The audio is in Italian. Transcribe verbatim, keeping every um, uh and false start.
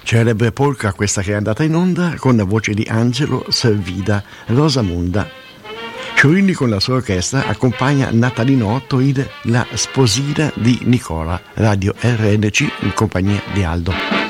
Celebre polka questa che è andata in onda con la voce di Angelo Servida, Rosamunda. Fiorini con la sua orchestra accompagna Natalino Otto in La sposina di Nicola, Radio R N C in compagnia di Aldo.